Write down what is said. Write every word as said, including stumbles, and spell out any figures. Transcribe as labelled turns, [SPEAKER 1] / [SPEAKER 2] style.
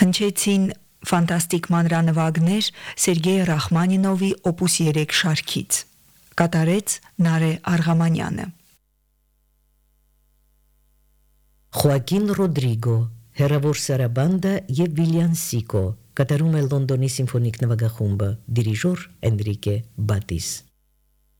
[SPEAKER 1] Հնչեցին ֆանտաստիկ մանրանվագներ Սերգեյ Ռախմանինովի օպուս երեք շարքից։ Կատարեց Նարե Արղամանյանը։
[SPEAKER 2] Խոակին Ռոդրիգո, հեռավոր Սարաբանդա և Վիլյանսիկո, կատարում է Լոնդոնի սիմֆոնիկ նվագախումբը, դիրիժոր Էնրիկե Բատիս։